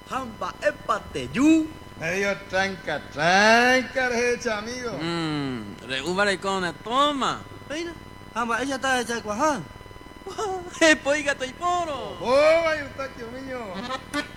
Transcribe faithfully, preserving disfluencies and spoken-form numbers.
Hamba epate yu. Medio tranca, tranca, hecha, amigo. Mmm, reúbale con la toma. Mira, hamba ella está hecha cuaján. ¡Eh, poiga, estoy poro! ¡Oh, vaya un taquio mío!